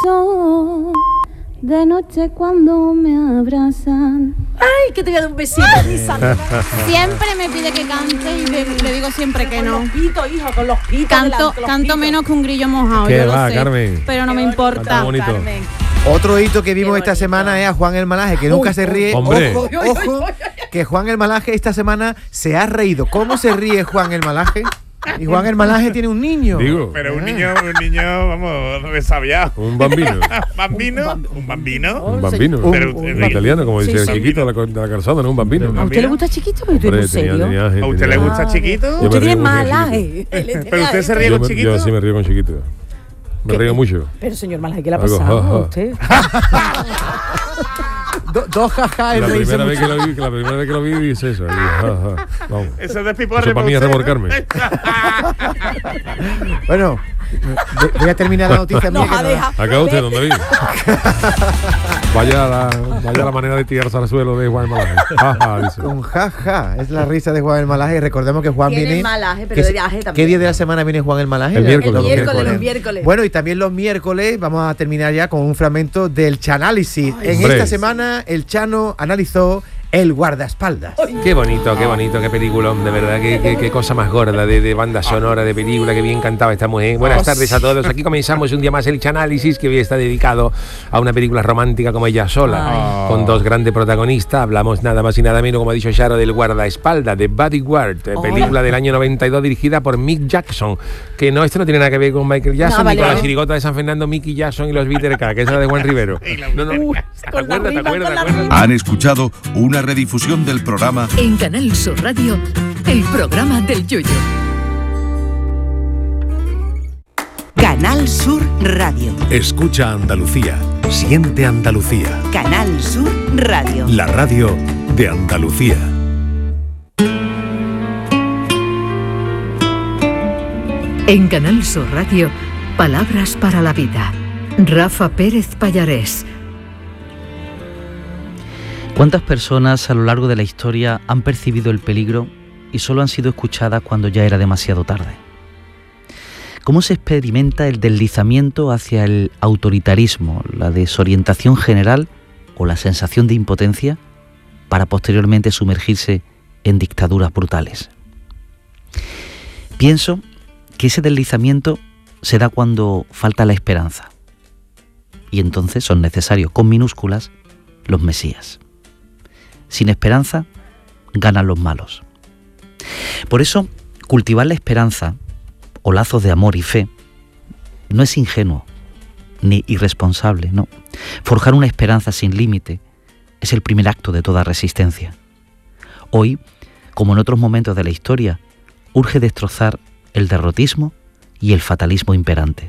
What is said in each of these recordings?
beso de noche cuando me abrazan. ¡Ay, que te voy a dar un besito, mi santa! Siempre me pide que cante y le digo siempre que no. Con los pitos, hijo, con los pitos. Canto menos que un grillo mojado, ¿Qué yo va, lo sé, Carmen? pero no me importa. Canta bonito. Carmen. Otro hito que vimos esta semana es a Juan el Malaje, que nunca se ríe. Hombre. Ojo, que Juan el Malaje esta semana se ha reído. ¿Cómo se ríe Juan el Malaje? Y Juan el Malaje tiene un niño. Digo. Pero un niño, vamos, resabiado. Un bambino. ¿Un bambino? Un bambino. En italiano, como dice el chiquito de la calzada, no un bambino. ¿A usted le gusta chiquito? Pero Hombre, ¿en serio? ¿A usted le gusta chiquito? Yo me Usted tiene río mucho con malaje. Pero usted se ríe con chiquito. Yo sí me río con chiquito. Me río mucho. Pero señor Malaje, ¿qué le ha Algo, pasado ja, ja. a usted? Dos jajas. La primera vez que lo vi dice eso. Vamos. Eso es de piporre. Eso para mí es remorcarme. Bueno, voy a terminar la noticia mía. Nos ha dejado. Acá usted, don David. Vaya la manera de tirarse al suelo de Juan el Malaje. Jaja, dice. Con jaja, es la risa de Juan el Malaje. Recordemos que Juan Tiene viene. malaje, pero de viaje también. ¿Qué día de la semana viene Juan el Malaje? El miércoles. Los miércoles. Bueno, y también los miércoles vamos a terminar ya con un fragmento del Chanálisis. En hombre. esta semana el Chano analizó El guardaespaldas. Qué bonito, qué peliculón, de verdad, qué cosa más gorda de banda sonora, de película, que bien cantaba esta mujer. Buenas tardes a todos, aquí comenzamos un día más el Chanálisis, que hoy está dedicado a una película romántica como Ella sola, con dos grandes protagonistas. Hablamos nada más y nada menos, como ha dicho Charo, del guardaespaldas, de Bodyguard, película del año 92 dirigida por Mick Jackson, que no, esto no tiene nada que ver con Michael Jackson, ni con la chirigota de San Fernando, Mickey Jackson y los Bitter K, que es la de Juan Rivero. No, ¿te acuerdas? Han escuchado una redifusión del programa En Canal Sur Radio, el programa del Yoyo. Canal Sur Radio. Escucha Andalucía, siente Andalucía. Canal Sur Radio. La radio de Andalucía. En Canal Sur Radio, palabras para la vida. Rafa Pérez Pallarés. ¿Cuántas personas a lo largo de la historia han percibido el peligro y solo han sido escuchadas cuando ya era demasiado tarde? ¿Cómo se experimenta el deslizamiento hacia el autoritarismo, la desorientación general o la sensación de impotencia para posteriormente sumergirse en dictaduras brutales? Pienso que ese deslizamiento se da cuando falta la esperanza y entonces son necesarios, con minúsculas, los mesías. Sin esperanza, ganan los malos. Por eso, cultivar la esperanza, o lazos de amor y fe, no es ingenuo, ni irresponsable, no. Forjar una esperanza sin límite es el primer acto de toda resistencia. Hoy, como en otros momentos de la historia, urge destrozar el derrotismo y el fatalismo imperante.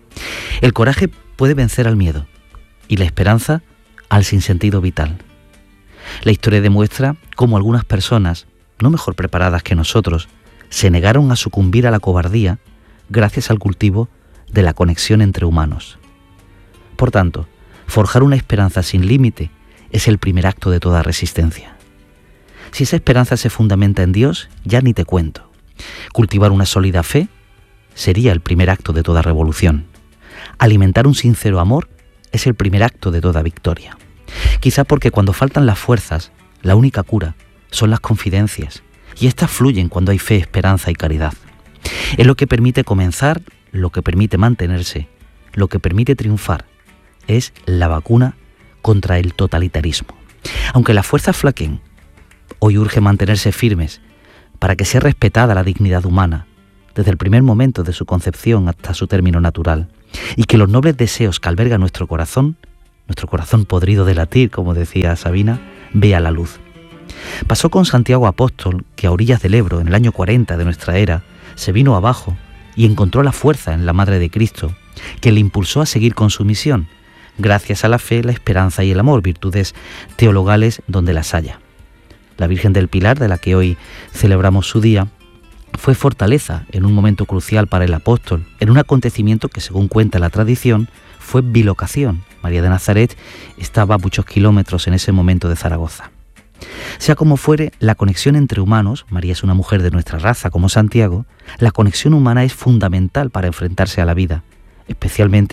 El coraje puede vencer al miedo, y la esperanza al sinsentido vital. La historia demuestra cómo algunas personas, no mejor preparadas que nosotros, se negaron a sucumbir a la cobardía gracias al cultivo de la conexión entre humanos. Por tanto, forjar una esperanza sin límite es el primer acto de toda resistencia. Si esa esperanza se fundamenta en Dios, ya ni te cuento. Cultivar una sólida fe sería el primer acto de toda revolución. Alimentar un sincero amor es el primer acto de toda victoria. Quizá porque cuando faltan las fuerzas, la única cura son las confidencias, y éstas fluyen cuando hay fe, esperanza y caridad. Es lo que permite comenzar, lo que permite mantenerse, lo que permite triunfar. Es la vacuna contra el totalitarismo. Aunque las fuerzas flaqueen, hoy urge mantenerse firmes para que sea respetada la dignidad humana, desde el primer momento de su concepción hasta su término natural, y que los nobles deseos que alberga nuestro corazón podrido de latir, como decía Sabina, vea la luz. Pasó con Santiago Apóstol, que a orillas del Ebro, en el año 40 de nuestra era, se vino abajo y encontró la fuerza en la Madre de Cristo, que le impulsó a seguir con su misión, gracias a la fe, la esperanza y el amor, virtudes teologales donde las haya. La Virgen del Pilar, de la que hoy celebramos su día, fue fortaleza en un momento crucial para el apóstol, en un acontecimiento que, según cuenta la tradición, fue bilocación. María de Nazaret estaba a muchos kilómetros en ese momento de Zaragoza. Sea como fuere, la conexión entre humanos, María es una mujer de nuestra raza como Santiago, la conexión humana es fundamental para enfrentarse a la vida, especialmente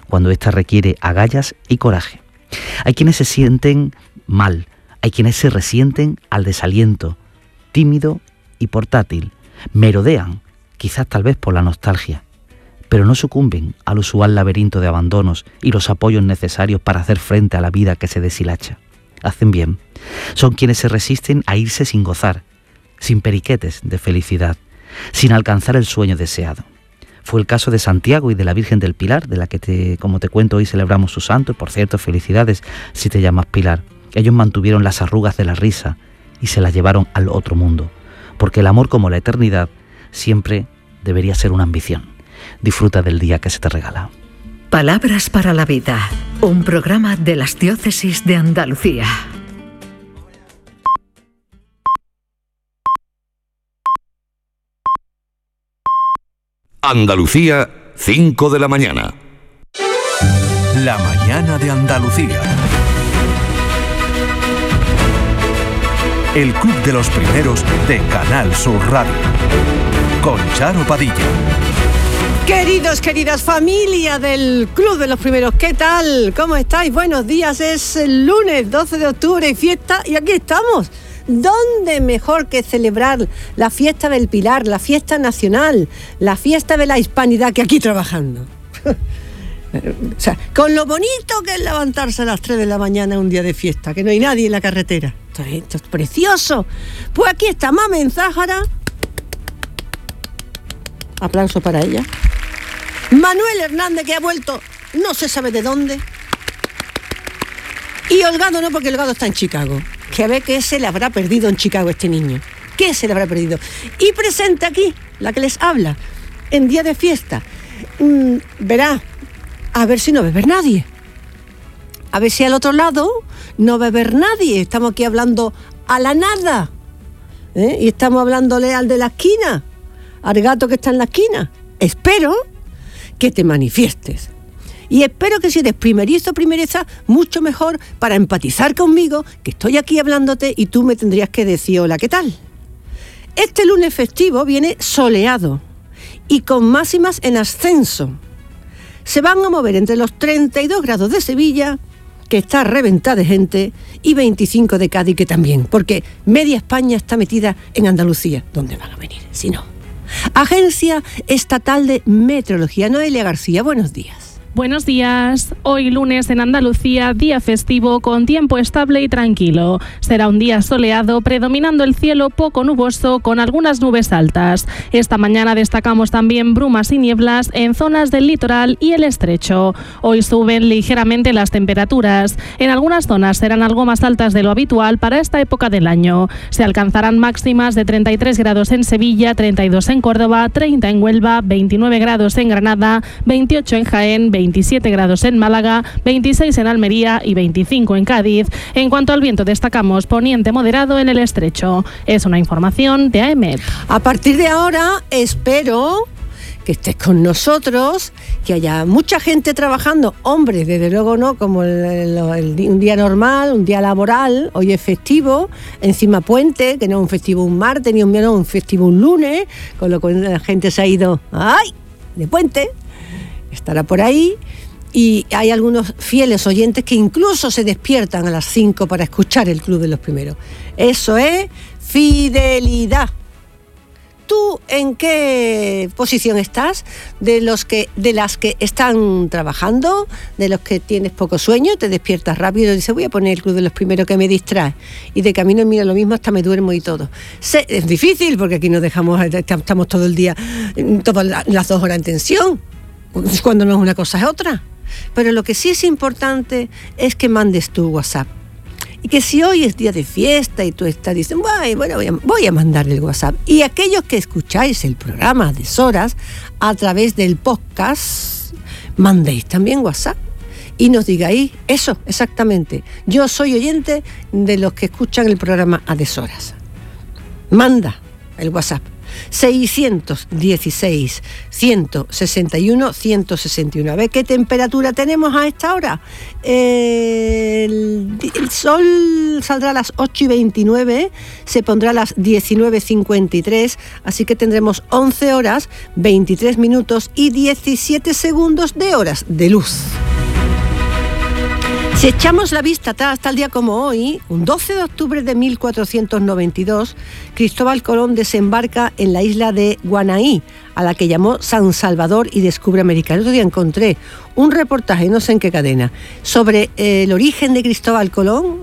cuando ésta requiere agallas y coraje. Hay quienes se sienten mal, hay quienes se resienten al desaliento, tímido y portátil, merodean, quizás tal vez por la nostalgia, pero no sucumben al usual laberinto de abandonos y los apoyos necesarios para hacer frente a la vida que se deshilacha. Hacen bien. Son quienes se resisten a irse sin gozar, sin periquetes de felicidad, sin alcanzar el sueño deseado. Fue el caso de Santiago y de la Virgen del Pilar, de la que, como te cuento, hoy celebramos su santo. Por cierto, felicidades si te llamas Pilar. Ellos mantuvieron las arrugas de la risa y se las llevaron al otro mundo, porque el amor, como la eternidad, siempre debería ser una ambición. Disfruta del día que se te regala. Palabras para la vida, un programa de las diócesis de Andalucía. Andalucía, 5 de la mañana. La mañana de Andalucía. El Club de los Primeros de Canal Sur Radio. Con Charo Padilla. Queridos, queridas, familia del Club de los Primeros, ¿qué tal? ¿Cómo estáis? Buenos días, es el lunes 12 de octubre y fiesta, y aquí estamos. ¿Dónde mejor que celebrar la fiesta del Pilar, la fiesta nacional, la fiesta de la hispanidad que aquí trabajando? O sea, con lo bonito que es levantarse a las 3 de la mañana un día de fiesta, que no hay nadie en la carretera. Esto es precioso. Pues aquí está Mamen Záhara. Aplauso para ella. Manuel Hernández, que ha vuelto no se sabe de dónde. Y Holgado no, porque Holgado está en Chicago. Que a ver qué se le habrá perdido en Chicago a este niño. ¿Qué se le habrá perdido? Y presente aquí, la que les habla, en día de fiesta. Verá, a ver si no va a ver nadie. A ver si al otro lado no va a ver nadie. Estamos aquí hablando a la nada. Y estamos hablándole al de la esquina, al gato que está en la esquina. Espero que te manifiestes. Y espero que si eres primerizo o primeriza, mucho mejor para empatizar conmigo, que estoy aquí hablándote y tú me tendrías que decir hola, ¿qué tal? Este lunes festivo viene soleado y con máximas en ascenso. Se van a mover entre los 32 grados de Sevilla, que está reventada de gente, y 25 de Cádiz, que también, porque media España está metida en Andalucía. ¿Dónde van a venir? Si no. Agencia Estatal de Meteorología. Noelia García, buenos días. Buenos días. Hoy lunes en Andalucía, día festivo con tiempo estable y tranquilo. Será un día soleado, predominando el cielo poco nuboso con algunas nubes altas. Esta mañana destacamos también brumas y nieblas en zonas del litoral y el estrecho. Hoy suben ligeramente las temperaturas. En algunas zonas serán algo más altas de lo habitual para esta época del año. Se alcanzarán máximas de 33 grados en Sevilla, 32 en Córdoba, 30 en Huelva, 29 grados en Granada, 28 en Jaén, 27 grados en Málaga, 26 en Almería y 25 en Cádiz. En cuanto al viento, destacamos poniente moderado en el estrecho. Es una información de AEMET. A partir de ahora, espero que estés con nosotros, que haya mucha gente trabajando. Hombre, desde luego no como un día normal, un día laboral. Hoy es festivo, encima puente, que no es un festivo un martes, ni un festivo un lunes, con lo cual la gente se ha ido de puente. Estará por ahí, y hay algunos fieles oyentes que incluso se despiertan a las 5 para escuchar el Club de los Primeros. Eso es fidelidad. ¿Tú en qué posición estás? De las que están trabajando, de los que tienes poco sueño, te despiertas rápido y dices, voy a poner el Club de los Primeros que me distrae. Y de camino mira lo mismo, hasta me duermo y todo. Es difícil porque aquí nos dejamos, estamos todo el día, todas las 2 horas en tensión. Cuando no es una cosa es otra. Pero lo que sí es importante es que mandes tu WhatsApp. Y que si hoy es día de fiesta y tú estás diciendo, bueno, voy a mandarle el WhatsApp. Y aquellos que escucháis el programa de Deshoras a través del podcast, mandéis también WhatsApp. Y nos digáis eso, exactamente. Yo soy oyente de los que escuchan el programa a Deshoras. Manda el WhatsApp. 616 161 161. A ver qué temperatura tenemos a esta hora. El sol saldrá a las 8:29, se pondrá a las 19:53, así que tendremos 11 horas, 23 minutos y 17 segundos de horas de luz. Si echamos la vista atrás, tal día como hoy, un 12 de octubre de 1492, Cristóbal Colón desembarca en la isla de Guanaí, a la que llamó San Salvador, y descubre América. El otro día encontré un reportaje, no sé en qué cadena, sobre el origen de Cristóbal Colón,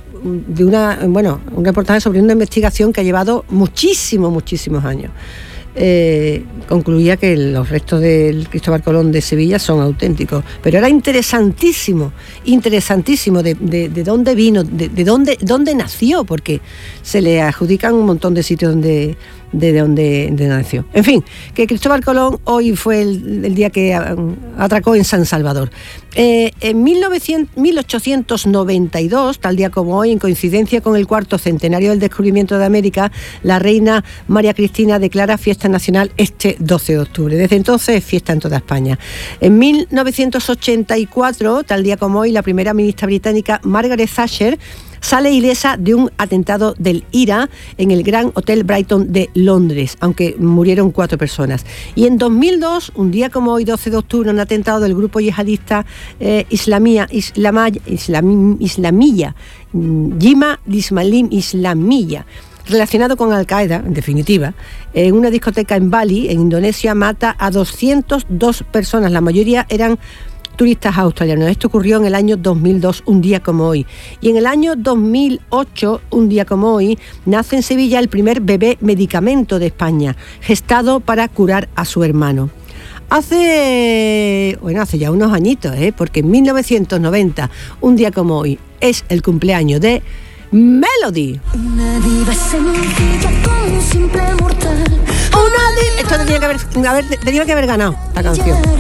un reportaje sobre una investigación que ha llevado muchísimos años. Concluía que los restos del Cristóbal Colón de Sevilla son auténticos, pero era interesantísimo de dónde vino, de dónde nació, porque se le adjudican un montón de sitios donde nació. En fin, que Cristóbal Colón hoy fue el día que atracó en San Salvador. En 1892, tal día como hoy, en coincidencia con el 4º centenario del descubrimiento de América, la reina María Cristina declara fiesta nacional este 12 de octubre. Desde entonces es fiesta en toda España. En 1984, tal día como hoy, la primera ministra británica Margaret Thatcher sale ilesa de un atentado del IRA en el Gran Hotel Brighton de Londres, aunque murieron 4 personas. Y en 2002, un día como hoy, 12 de octubre, un atentado del grupo yihadista Islamiyya, Jima Ismalim Islamiyya, relacionado con Al-Qaeda, en definitiva, en una discoteca en Bali, en Indonesia, mata a 202 personas, la mayoría eran turistas australianos. Esto ocurrió en el año 2002, un día como hoy. Y en el año 2008, un día como hoy, nace en Sevilla el primer bebé medicamento de España, gestado para curar a su hermano. Hace ya unos añitos, porque en 1990, un día como hoy, es el cumpleaños de Melody. Una diva sencilla como un simple mortal. Esto tenía que haber ganado esta canción.